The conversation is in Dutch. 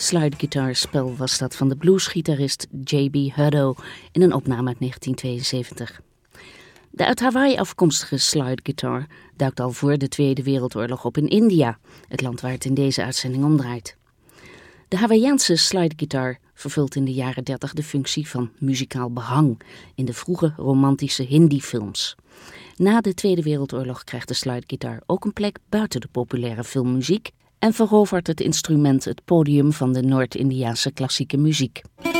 Slide-guitarspel was dat van de bluesgitarist J.B. Hutto in een opname uit 1972. De uit Hawaii afkomstige slide-guitar duikt al voor de Tweede Wereldoorlog op in India, het land waar het in deze uitzending om draait. De Hawaiiaanse slide-guitar vervult in de jaren 30 de functie van muzikaal behang in de vroege romantische Hindi-films. Na de Tweede Wereldoorlog krijgt de slide-guitar ook een plek buiten de populaire filmmuziek en verovert het instrument het podium van de Noord-Indiaanse klassieke muziek.